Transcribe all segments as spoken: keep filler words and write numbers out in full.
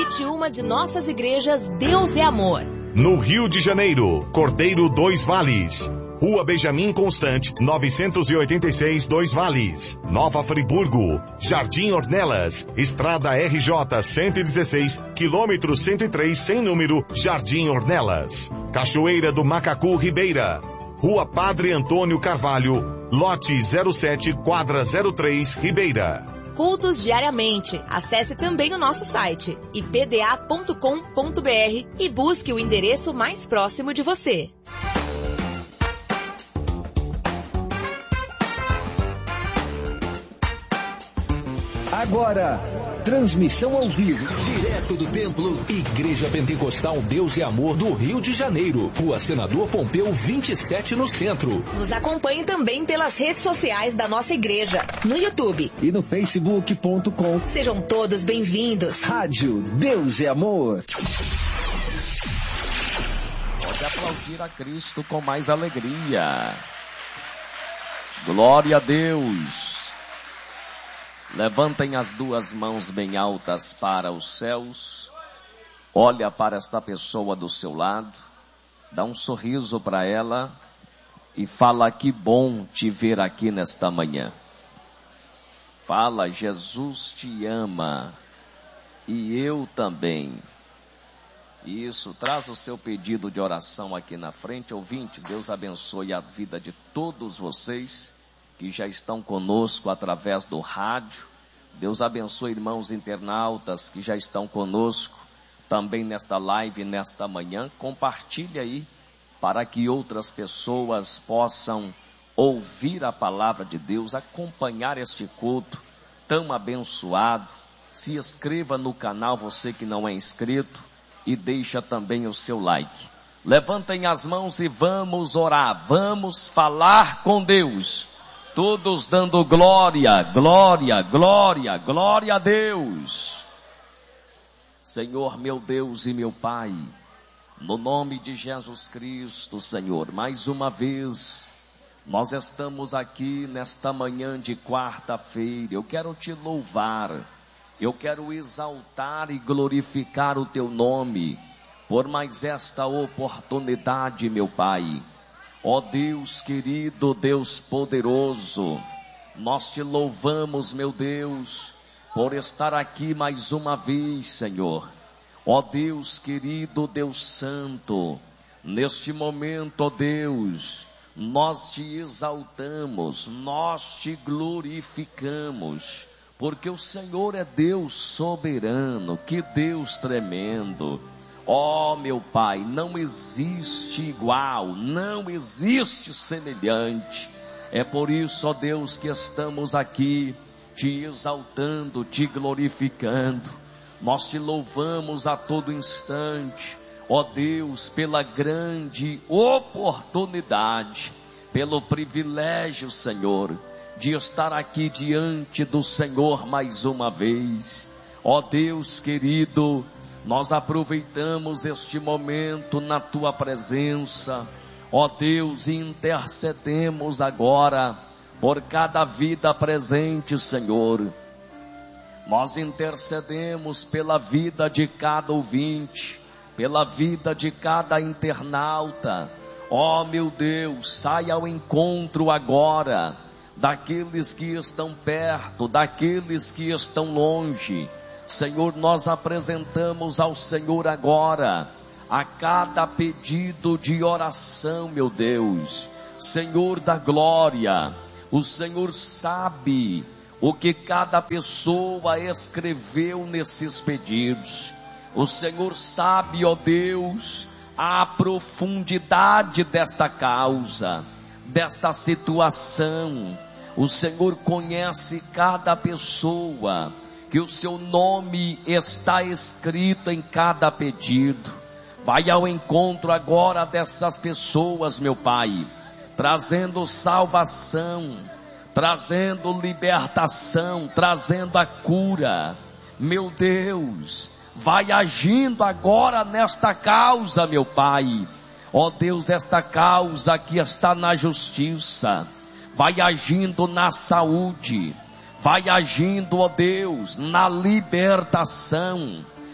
Visite uma de nossas igrejas Deus é Amor. No Rio de Janeiro, Cordeiro Dois Vales. Rua Benjamin Constant, novecentos e oitenta e seis, Dois Vales. Nova Friburgo, Jardim Ornelas, Estrada R J cento e dezesseis, quilômetro cento e três, sem número, Jardim Ornelas. Cachoeira do Macacu Ribeira. Rua Padre Antônio Carvalho, lote zero sete, quadra zero três, Ribeira. Cultos diariamente. Acesse também o nosso site i p d a ponto com ponto b r e busque o endereço mais próximo de você. Agora, transmissão ao vivo, direto do templo, Igreja Pentecostal Deus e Amor do Rio de Janeiro, Rua Senador Pompeu vinte e sete, no centro. Nos acompanhe também pelas redes sociais da nossa igreja, no YouTube e no facebook ponto com. Sejam todos bem-vindos. Rádio Deus e Amor. Pode aplaudir a Cristo com mais alegria. Glória a Deus. Levantem as duas mãos bem altas para os céus. Olha para esta pessoa do seu lado. Dá um sorriso para ela. E fala: que bom te ver aqui nesta manhã. Fala: Jesus te ama. E eu também. Isso, traz o seu pedido de oração aqui na frente. Ouvinte, Deus abençoe a vida de todos vocês que já estão conosco através do rádio. Deus abençoe irmãos internautas que já estão conosco também nesta live, nesta manhã. Compartilhe aí para que outras pessoas possam ouvir a palavra de Deus, acompanhar este culto tão abençoado. Se inscreva no canal, você que não é inscrito, e deixa também o seu like. Levantem as mãos e vamos orar, vamos falar com Deus. Todos dando glória, glória, glória, glória a Deus. Senhor, meu Deus e meu Pai, no nome de Jesus Cristo, Senhor, mais uma vez, nós estamos aqui nesta manhã de quarta-feira. Eu quero te louvar, eu quero exaltar e glorificar o teu nome, por mais esta oportunidade, meu Pai. Ó Deus querido, Deus poderoso, nós te louvamos, meu Deus, por estar aqui mais uma vez, Senhor. Ó Deus querido, Deus santo, neste momento, ó Deus, nós te exaltamos, nós te glorificamos, porque o Senhor é Deus soberano, que Deus tremendo. Ó, oh, meu Pai, não existe igual, não existe semelhante. É por isso, ó Deus, que estamos aqui te exaltando, te glorificando. Nós te louvamos a todo instante, ó Deus, pela grande oportunidade, pelo privilégio, Senhor, de estar aqui diante do Senhor mais uma vez. Ó Deus querido, nós aproveitamos este momento na tua presença, ó Deus, e intercedemos agora por cada vida presente, Senhor. Nós intercedemos pela vida de cada ouvinte, pela vida de cada internauta. Ó meu Deus, saia ao encontro agora daqueles que estão perto, daqueles que estão longe. Senhor, nós apresentamos ao Senhor agora a cada pedido de oração, meu Deus. Senhor da glória, o Senhor sabe o que cada pessoa escreveu nesses pedidos. O Senhor sabe, ó Deus, a profundidade desta causa, desta situação. O Senhor conhece cada pessoa, que o seu nome está escrito em cada pedido. Vai ao encontro agora dessas pessoas, meu Pai, trazendo salvação, trazendo libertação, trazendo a cura. Meu Deus, vai agindo agora nesta causa, meu Pai. Ó Deus, esta causa que está na justiça, vai agindo na saúde, vai agindo, ó Deus, na libertação,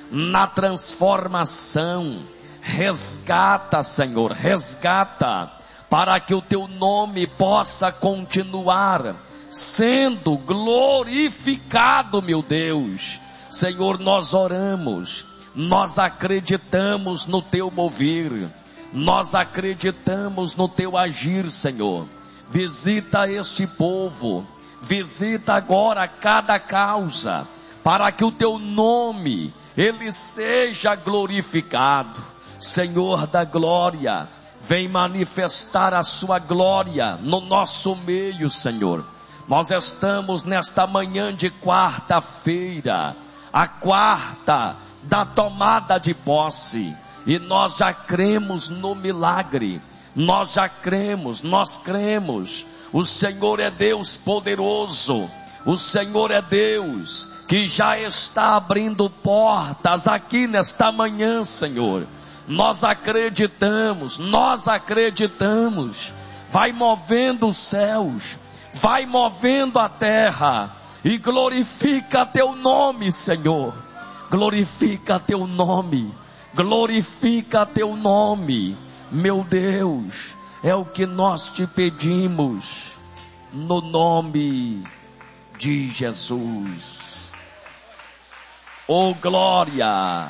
na transformação. Resgata, Senhor, resgata, para que o teu nome possa continuar sendo glorificado, meu Deus. Senhor, nós oramos, nós acreditamos no teu mover, nós acreditamos no teu agir, Senhor. Visita este povo, visita agora cada causa, para que o teu nome, ele seja glorificado. Senhor da glória, vem manifestar a sua glória no nosso meio, Senhor. Nós estamos nesta manhã de quarta-feira, a quarta da tomada de posse, e nós já cremos no milagre, nós já cremos, nós cremos. O Senhor é Deus poderoso, o Senhor é Deus que já está abrindo portas aqui nesta manhã, Senhor. Nós acreditamos, nós acreditamos. Vai movendo os céus, vai movendo a terra, e glorifica teu nome, Senhor. Glorifica teu nome, glorifica teu nome, meu Deus. É o que nós te pedimos, no nome de Jesus. Oh glória!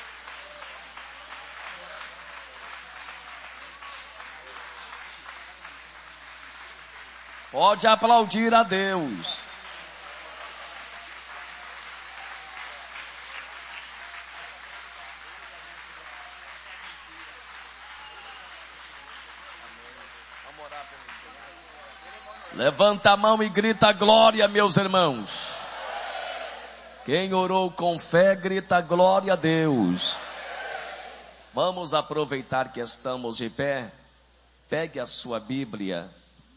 Pode aplaudir a Deus. Levanta a mão e grita glória, meus irmãos. Quem orou com fé, grita glória a Deus. Vamos aproveitar que estamos de pé. Pegue a sua Bíblia.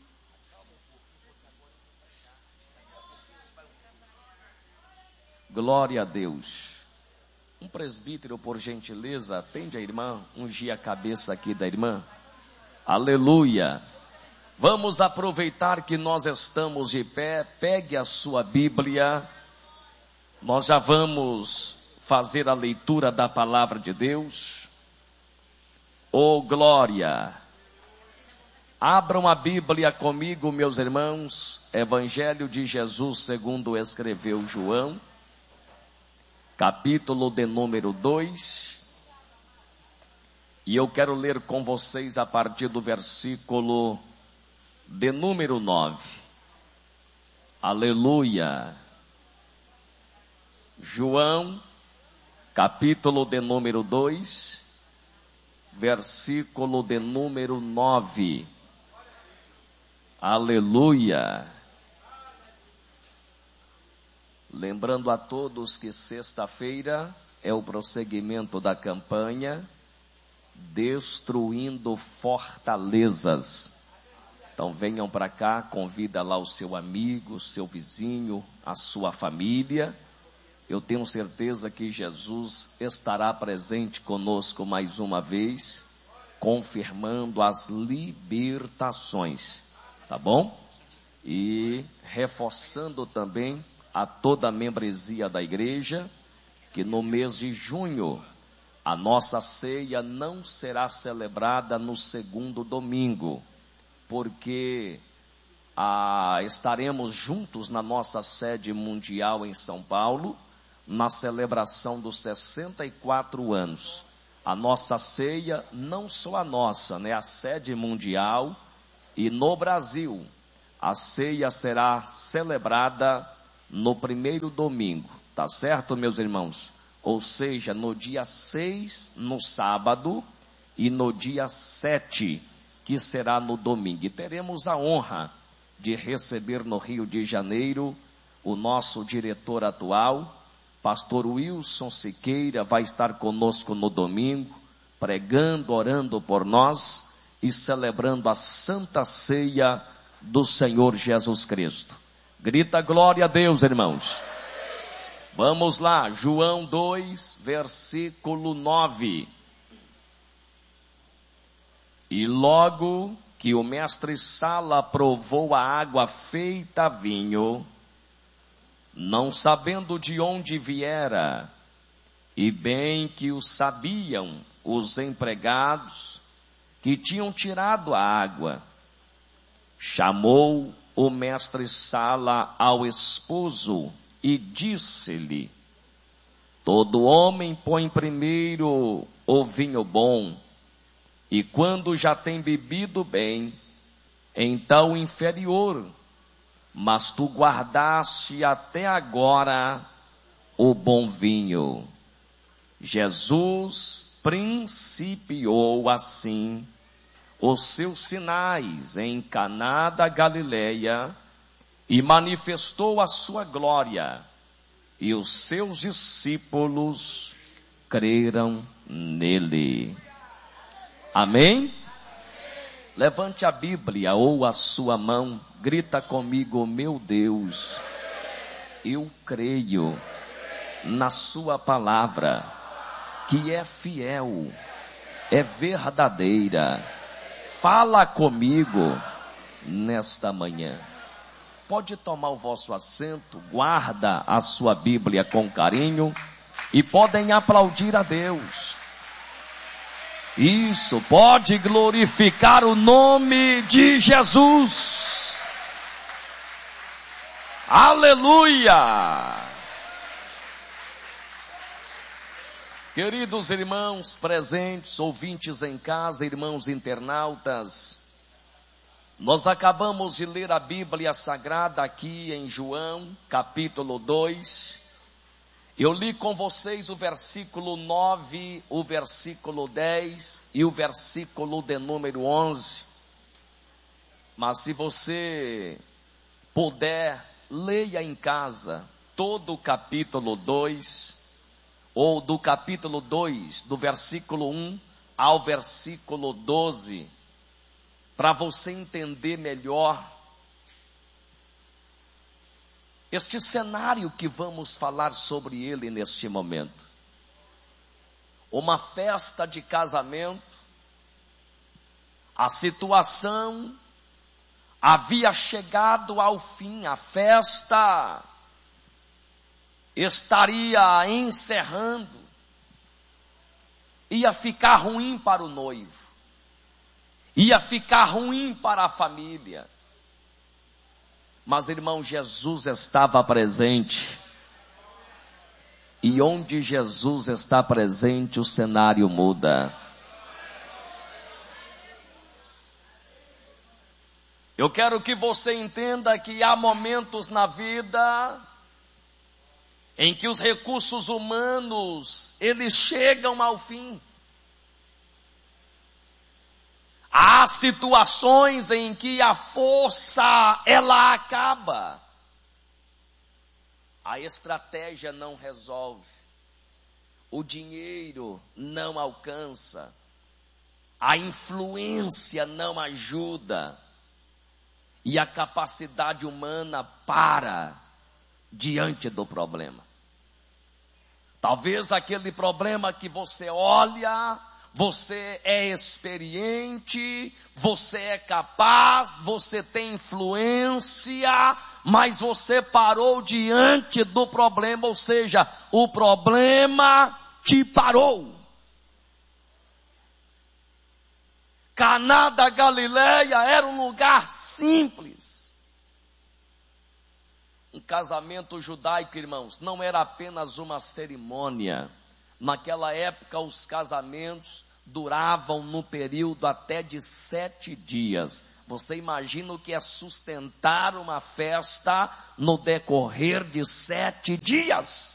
Glória a Deus. Um presbítero, por gentileza, atende a irmã, ungir a cabeça aqui da irmã. Aleluia. Vamos aproveitar que nós estamos de pé. Pegue a sua Bíblia. Nós já vamos fazer a leitura da palavra de Deus. Oh glória. Abram a Bíblia comigo, meus irmãos. Evangelho de Jesus segundo escreveu João, capítulo de número dois, e eu quero ler com vocês a partir do versículo de número nove. Aleluia. João, capítulo de número dois, versículo de número nove. Aleluia. Lembrando a todos que sexta-feira é o prosseguimento da campanha Destruindo Fortalezas. Então venham para cá, convida lá o seu amigo, seu vizinho, a sua família. Eu tenho certeza que Jesus estará presente conosco mais uma vez, confirmando as libertações, tá bom? E reforçando também a toda a membresia da igreja, que no mês de junho, a nossa ceia não será celebrada no segundo domingo, porque ah, estaremos juntos na nossa sede mundial em São Paulo, na celebração dos sessenta e quatro anos. A nossa ceia, não só a nossa, né, a sede mundial, e no Brasil, a ceia será celebrada no primeiro domingo, tá certo, meus irmãos? Ou seja, no dia seis, no sábado, e no dia sete, que será no domingo. E teremos a honra de receber no Rio de Janeiro o nosso diretor atual, pastor Wilson Siqueira, vai estar conosco no domingo, pregando, orando por nós e celebrando a Santa Ceia do Senhor Jesus Cristo. Grita glória a Deus, irmãos. Vamos lá, João dois, versículo nove. E logo que o mestre Sala provou a água feita vinho, não sabendo de onde viera, E bem que o sabiam os empregados que tinham tirado a água, chamou o mestre-sala ao esposo e disse-lhe: todo homem põe primeiro o vinho bom, e quando já tem bebido bem, então o inferior, mas tu guardaste até agora o bom vinho. Jesus principiou assim os seus sinais em Caná da Galileia e manifestou a sua glória, e os seus discípulos creram nele. Amém? Levante a Bíblia ou a sua mão, grita comigo: meu Deus, eu creio na sua palavra, que é fiel, é verdadeira. Fala comigo nesta manhã. Pode tomar o vosso assento, guarda a sua Bíblia com carinho e podem aplaudir a Deus. Isso, pode glorificar o nome de Jesus. Aleluia! Queridos irmãos presentes, ouvintes em casa, irmãos internautas, nós acabamos de ler a Bíblia Sagrada aqui em João, capítulo dois. Eu li com vocês o versículo nove, o versículo dez e o versículo de número onze. Mas se você puder, leia em casa todo o capítulo dois, ou do capítulo dois, do versículo um ao versículo doze, para você entender melhor este cenário que vamos falar sobre ele neste momento. Uma festa de casamento, a situação havia chegado ao fim, a festa estaria encerrando, ia ficar ruim para o noivo, ia ficar ruim para a família. Mas, irmão, Jesus estava presente. E onde Jesus está presente, o cenário muda. Eu quero que você entenda que há momentos na vida em que os recursos humanos, eles chegam ao fim. Há situações em que a força, ela acaba. A estratégia não resolve. O dinheiro não alcança. A influência não ajuda. E a capacidade humana para diante do problema. Talvez aquele problema que você olha, você é experiente, você é capaz, você tem influência, mas você parou diante do problema, ou seja, o problema te parou. Caná da Galileia era um lugar simples. Um casamento judaico, irmãos, não era apenas uma cerimônia. Naquela época, os casamentos duravam no período até de sete dias. Você imagina o que é sustentar uma festa no decorrer de sete dias?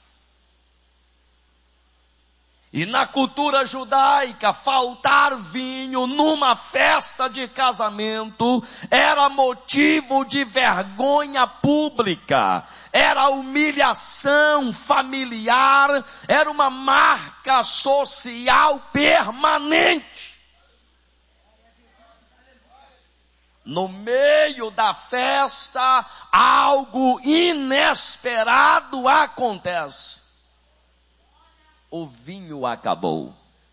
E na cultura judaica, faltar vinho numa festa de casamento era motivo de vergonha pública, era humilhação familiar, era uma marca social permanente. No meio da festa, algo inesperado acontece. O vinho acabou.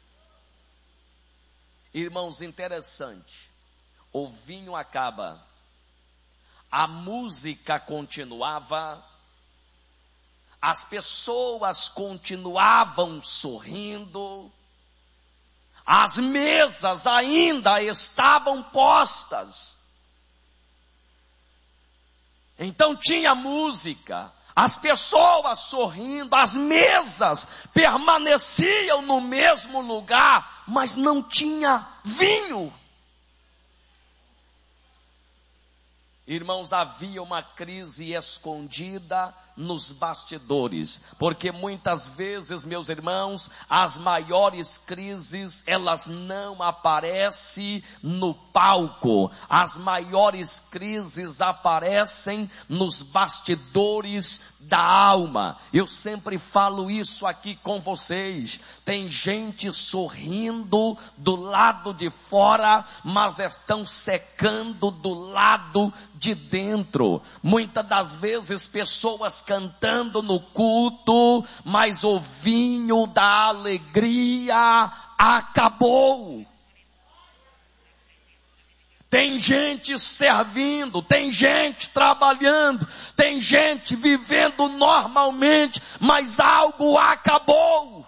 Irmãos, interessante. O vinho acaba. A música continuava. as pessoas continuavam sorrindo, as mesas ainda estavam postas. Então tinha música, as pessoas sorrindo, as mesas permaneciam no mesmo lugar, mas não tinha vinho. Irmãos, havia uma crise escondida nos bastidores, porque muitas vezes, meus irmãos, as maiores crises, elas não aparecem no palco, as maiores crises aparecem nos bastidores da alma. Eu sempre falo isso aqui com vocês, tem gente sorrindo do lado de fora, mas estão secando do lado de dentro. Muitas das vezes pessoas cantando no culto, mas o vinho da alegria acabou. Tem gente servindo, tem gente trabalhando, tem gente vivendo normalmente, mas algo acabou.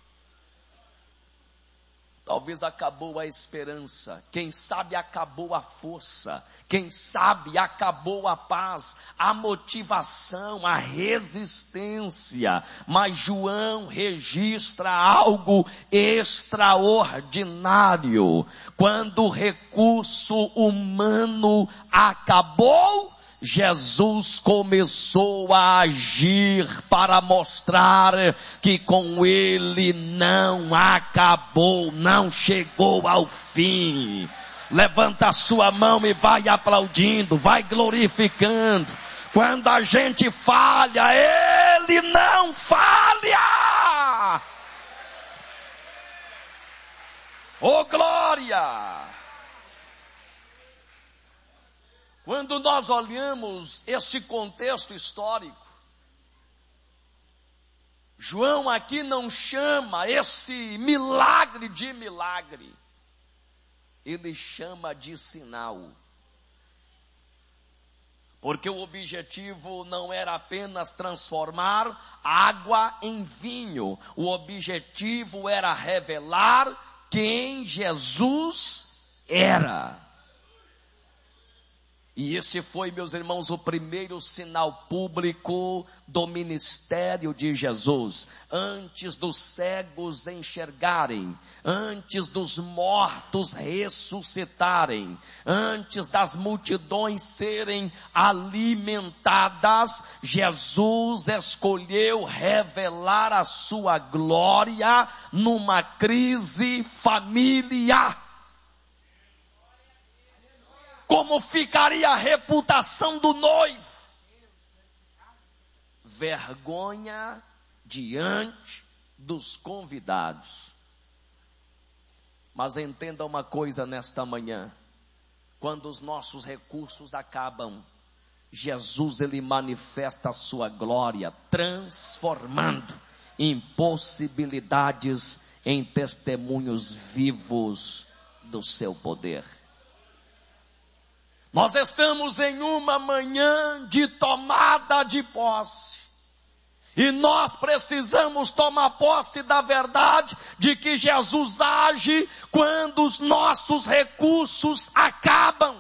Talvez acabou a esperança, quem sabe acabou a força, quem sabe acabou a paz, a motivação, a resistência. Mas João registra algo extraordinário. Quando o recurso humano acabou, Jesus começou a agir para mostrar que com ele não acabou, não chegou ao fim. Levanta a sua mão e vai aplaudindo, vai glorificando. Quando a gente falha, ele não falha. Oh glória! Quando nós olhamos este contexto histórico, João aqui não chama esse milagre de milagre, ele chama de sinal. Porque o objetivo não era apenas transformar água em vinho, o objetivo era revelar quem Jesus era. E este foi, meus irmãos, o primeiro sinal público do ministério de Jesus. Antes dos cegos enxergarem, antes dos mortos ressuscitarem, antes das multidões serem alimentadas, Jesus escolheu revelar a sua glória numa crise familiar. Como ficaria a reputação do noivo? Vergonha diante dos convidados. Mas entenda uma coisa nesta manhã. Quando os nossos recursos acabam, Jesus ele manifesta a sua glória, transformando impossibilidades em testemunhos vivos do seu poder. Nós estamos em uma manhã de tomada de posse. E nós precisamos tomar posse da verdade de que Jesus age quando os nossos recursos acabam.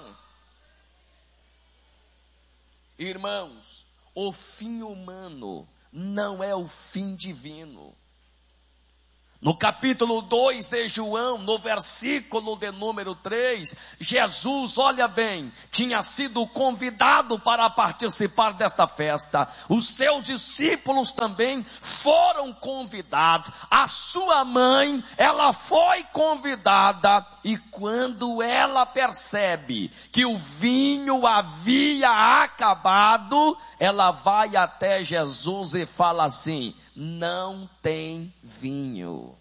Irmãos, o fim humano não é o fim divino. No capítulo dois de João, no versículo de número três, Jesus, olha bem, tinha sido convidado para participar desta festa. Os seus discípulos também foram convidados. A sua mãe, ela foi convidada. E quando ela percebe que o vinho havia acabado, ela vai até Jesus e fala assim: não tem vinho.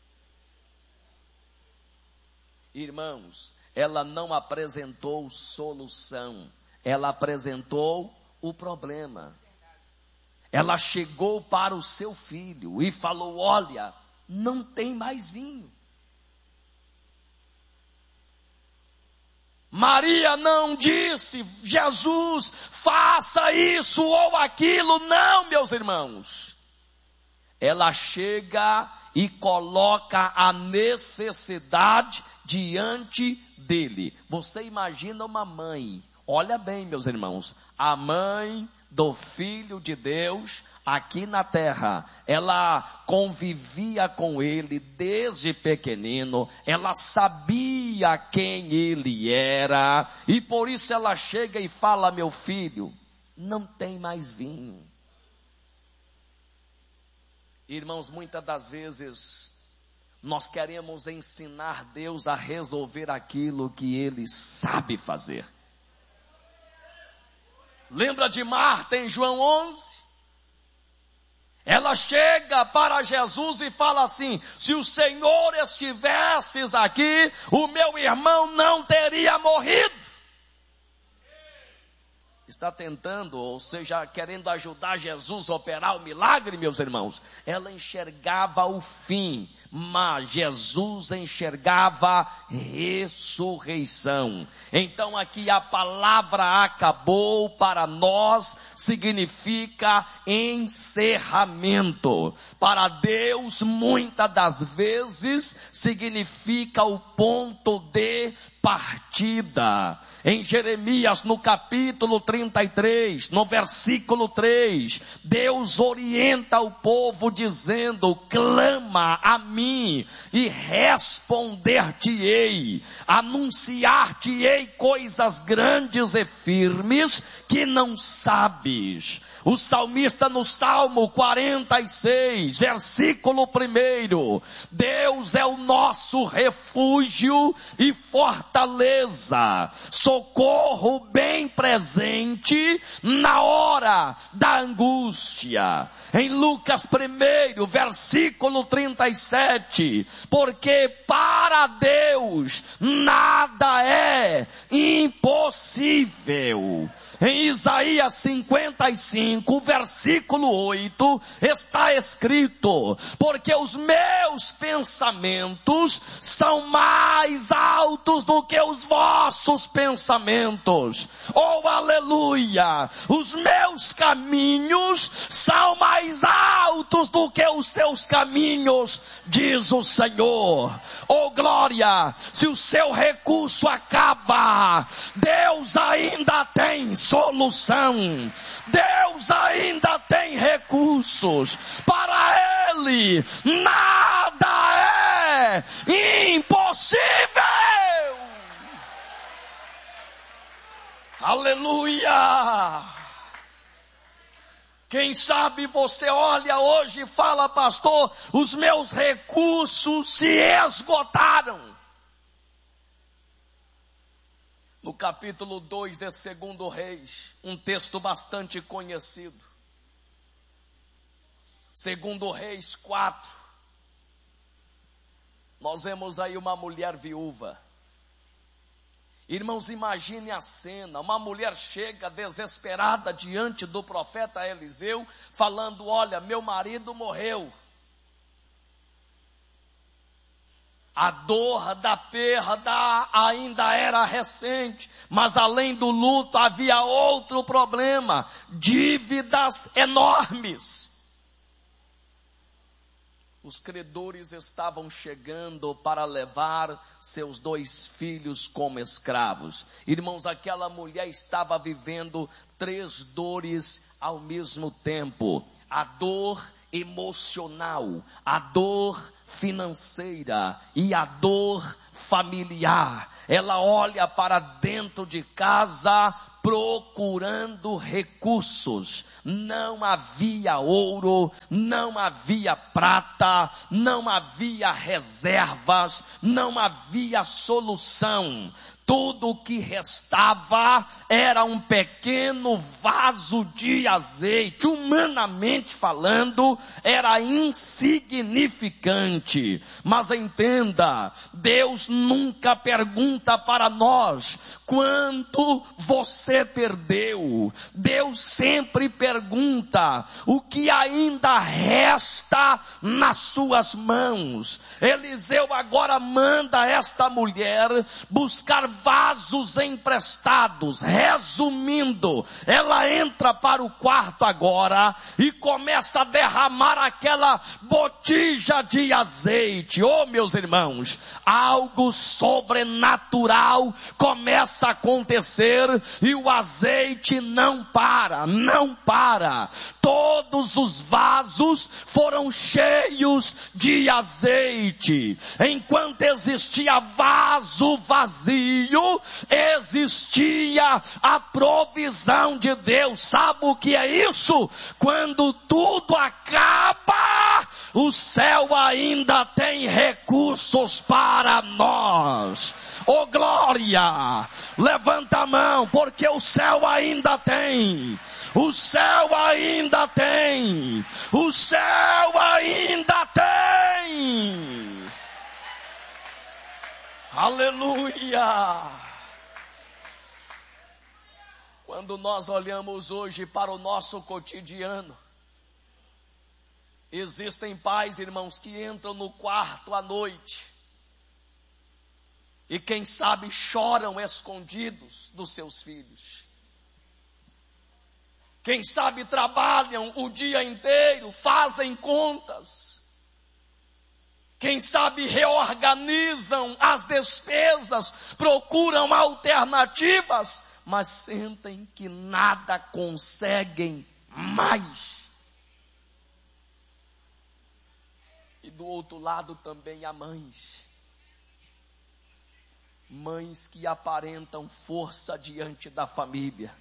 Irmãos, ela não apresentou solução, ela apresentou o problema. Ela chegou para o seu filho e falou: olha, não tem mais vinho. Maria não disse, Jesus, faça isso ou aquilo. Não, meus irmãos. Ela chega e coloca a necessidade diante dele. Você imagina uma mãe, olha bem, meus irmãos, a mãe do Filho de Deus aqui na terra, ela convivia com ele desde pequenino, ela sabia quem ele era, e por isso ela chega e fala, meu filho, não tem mais vinho. Irmãos, muitas das vezes, nós queremos ensinar Deus a resolver aquilo que Ele sabe fazer. Lembra de Marta em João onze? Ela chega para Jesus e fala assim, se o Senhor estivesses aqui, o meu irmão não teria morrido. Está tentando, ou seja, querendo ajudar Jesus a operar o milagre, meus irmãos. Ela enxergava o fim, mas Jesus enxergava ressurreição. Então aqui a palavra acabou para nós significa encerramento. Para Deus, muitas das vezes, significa o ponto de partida. Em Jeremias, no capítulo trinta e três, no versículo três, Deus orienta o povo dizendo, clama a mim e responder-te-ei, anunciar-te-ei coisas grandes e firmes que não sabes. O salmista no Salmo quarenta e seis, versículo primeiro, Deus é o nosso refúgio e fortaleza, socorro bem presente na hora da angústia. Em Lucas primeiro, versículo trinta e sete, porque para Deus nada é impossível. Em Isaías cinquenta e cinco, versículo oito, está escrito, porque os meus pensamentos são mais altos do que os vossos pensamentos. Oh, aleluia! Os meus caminhos são mais altos do que os seus caminhos, diz o Senhor. Oh, glória! Se o seu recurso acaba, Deus ainda tem solução. Deus ainda tem recursos. Para Ele nada é impossível. Aleluia. Quem sabe você olha hoje e fala, pastor, os meus recursos se esgotaram. No capítulo dois de Segundo Reis, um texto bastante conhecido. Segundo Reis quatro. Nós vemos aí uma mulher viúva. Irmãos, imagine a cena. Uma mulher chega desesperada diante do profeta Eliseu, falando, olha, meu marido morreu. A dor da perda ainda era recente, mas além do luto havia outro problema, dívidas enormes. Os credores estavam chegando para levar seus dois filhos como escravos. Irmãos, aquela mulher estava vivendo três dores ao mesmo tempo. A dor emocional, a dor financeira e a dor familiar. Ela olha para dentro de casa procurando recursos. Não havia ouro, não havia prata, não havia reservas, não havia solução. Tudo o que restava era um pequeno vaso de azeite. Humanamente falando, era insignificante. Mas entenda, Deus nunca pergunta para nós quanto você perdeu. Deus sempre pergunta o que ainda resta nas suas mãos. Eliseu agora manda esta mulher buscar vasos emprestados. Resumindo, ela entra para o quarto agora e começa a derramar aquela botija de azeite. Oh, meus irmãos, algo sobrenatural começa a acontecer e o azeite não para, não para. Todos os vasos foram cheios de azeite. Enquanto existia vaso vazio, existia a provisão de Deus. Sabe o que é isso? Quando tudo acaba, o céu ainda tem recursos para nós. Oh glória! Levanta a mão, porque o céu ainda tem. O céu ainda tem. O céu ainda tem. Aleluia! Quando nós olhamos hoje para o nosso cotidiano, existem pais, irmãos, que entram no quarto à noite e quem sabe choram escondidos dos seus filhos. Quem sabe trabalham o dia inteiro, fazem contas. Quem sabe reorganizam as despesas, procuram alternativas, mas sentem que nada conseguem mais. E do outro lado também há mães. Mães que aparentam força diante da família.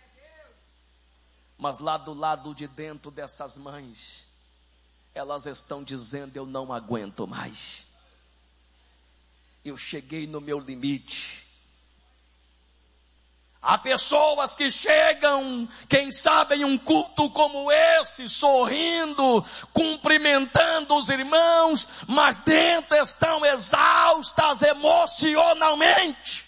Mas lá do lado de dentro dessas mães, elas estão dizendo: eu não aguento mais. Eu cheguei no meu limite. Há pessoas que chegam, quem sabe em um culto como esse, sorrindo, cumprimentando os irmãos, mas dentro estão exaustas emocionalmente.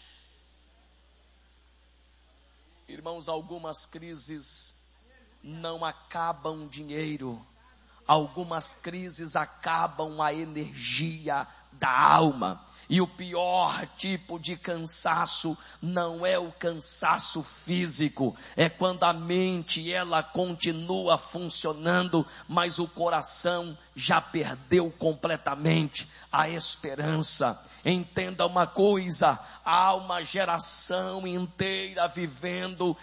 Irmãos, algumas crises não acabam dinheiro, algumas crises acabam a energia da alma. E o pior tipo de cansaço não é o cansaço físico, é quando a mente ela continua funcionando, mas o coração já perdeu completamente a esperança. Entenda uma coisa, há uma geração inteira vivendo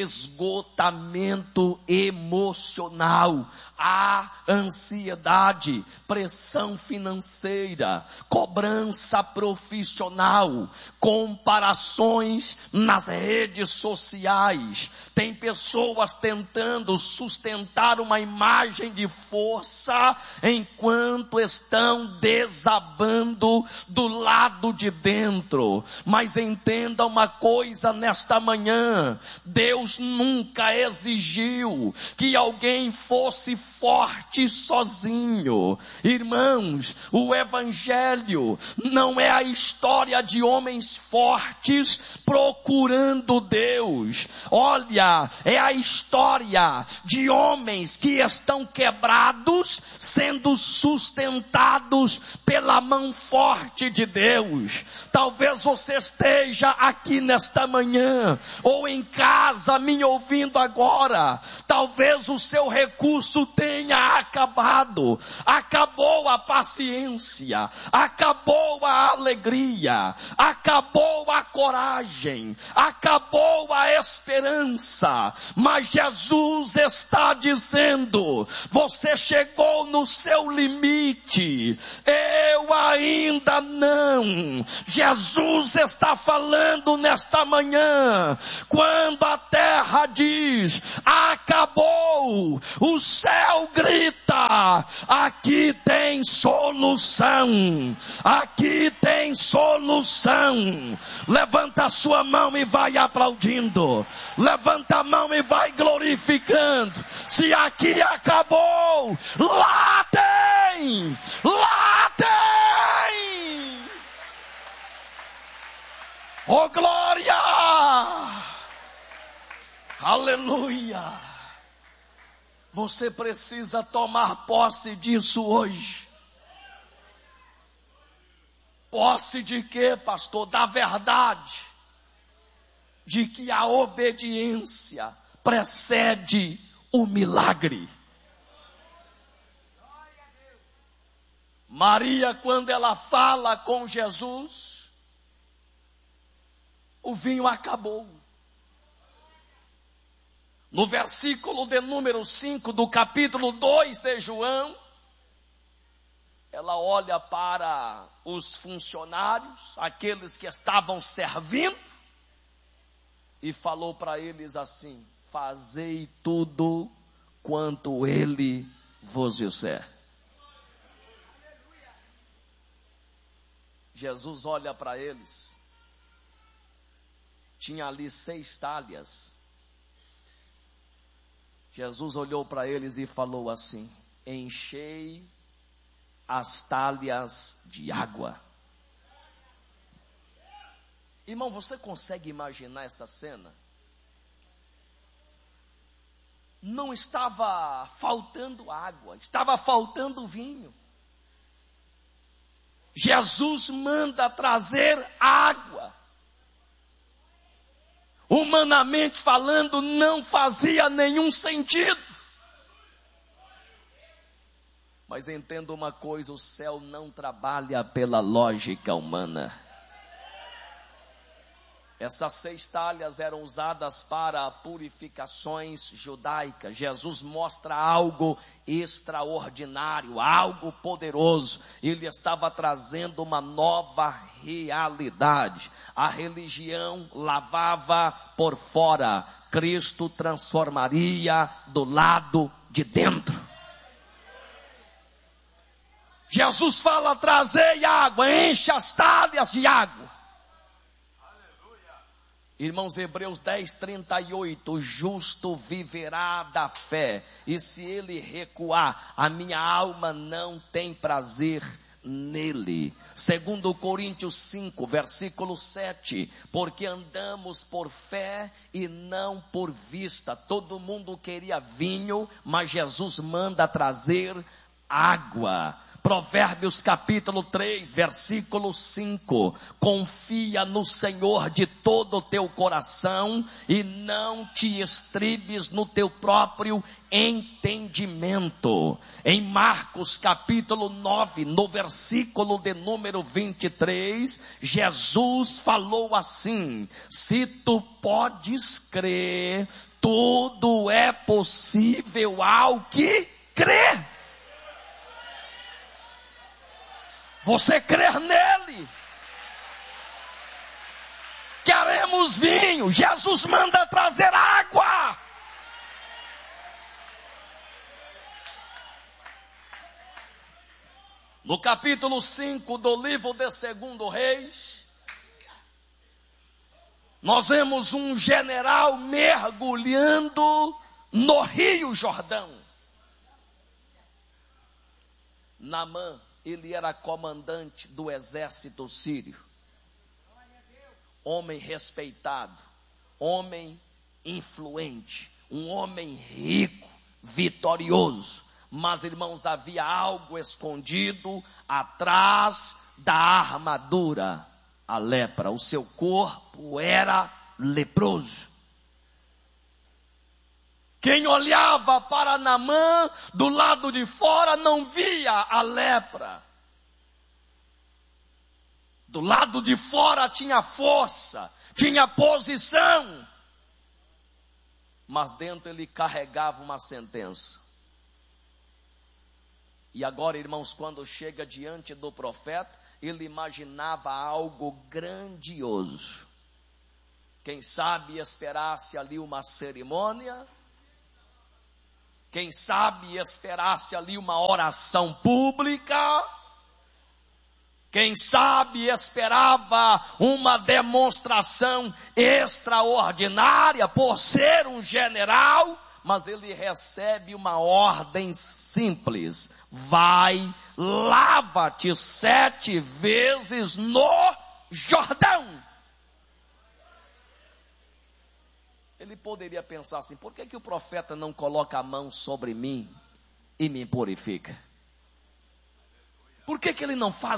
esgotamento emocional, há ansiedade, pressão financeira, cobrança profissional, comparações nas redes sociais. Tem pessoas tentando sustentar uma imagem de força enquanto estão desabando do lado de dentro. Mas entenda uma coisa nesta manhã: Deus nunca exigiu que alguém fosse forte sozinho. Irmãos, o evangelho não é a história de homens fortes procurando Deus. Olha, é a história de homens que estão quebrados, sendo sustentados pela mão forte de Deus. Talvez você esteja aqui nesta manhã, ou em casa me ouvindo agora. Talvez o seu recurso tenha acabado. Acabou a paciência, acabou a alegria, acabou a coragem, acabou a esperança. Mas Jesus está dizendo: você chegou no seu limite, eu ainda não. Jesus está falando nesta manhã, quando a terra diz: acabou, o céu grita: aqui tem solução, aqui tem solução. Levanta a sua mão e vai aplaudindo, levanta a mão e vai glorificando. Se aqui acabou, lá tem, lá tem. Oh glória, aleluia. Você precisa tomar posse disso hoje. Posse de quê, pastor? Da verdade. de que a obediência precede o milagre. Maria, quando ela fala com Jesus, o vinho acabou. No versículo de número cinco do capítulo dois de João, ela olha para os funcionários, aqueles que estavam servindo, e falou para eles assim: fazei tudo quanto ele vos disser. Jesus olha para eles, tinha ali seis talhas. Jesus olhou para eles e falou assim: enchei as talhas de água. Irmão, você consegue imaginar essa cena? Não estava faltando água, estava faltando vinho. Jesus manda trazer água. Humanamente falando, não fazia nenhum sentido. Mas entenda uma coisa, o céu não trabalha pela lógica humana. Essas seis talhas eram usadas para purificações judaicas. Jesus mostra algo extraordinário, algo poderoso. Ele estava trazendo uma nova realidade. A religião lavava por fora. Cristo transformaria do lado de dentro. Jesus fala: trazei água, enche as talhas de água. Irmãos, Hebreus dez, trinta e oito, o justo viverá da fé, e se ele recuar, a minha alma não tem prazer nele. Segundo Coríntios cinco, versículo sete, porque andamos por fé e não por vista. Todo mundo queria vinho, mas Jesus manda trazer água. Provérbios capítulo três, versículo cinco, confia no Senhor de todo o teu coração e não te estribes no teu próprio entendimento. Em Marcos capítulo nove, no versículo de número vinte e três, Jesus falou assim: se tu podes crer, tudo é possível ao que crê. Você crer nele. Queremos vinho. Jesus manda trazer água. No capítulo cinco do livro de Segundo Reis, nós vemos um general mergulhando no Rio Jordão. Naamã, ele era comandante do exército sírio. Homem respeitado, homem influente, um homem rico, vitorioso. Mas, irmãos, havia algo escondido atrás da armadura, a lepra. O seu corpo era leproso. Quem olhava para Naamã do lado de fora não via a lepra. Do lado de fora tinha força, tinha posição. Mas dentro ele carregava uma sentença. E agora, irmãos, quando chega diante do profeta, ele imaginava algo grandioso. Quem sabe esperasse ali uma cerimônia. Quem sabe esperasse ali uma oração pública. Quem sabe esperava uma demonstração extraordinária por ser um general. Mas ele recebe uma ordem simples: vai, lava-te sete vezes no Jordão. Ele poderia pensar assim: por que que o profeta não coloca a mão sobre mim e me purifica? Por que que ele não faz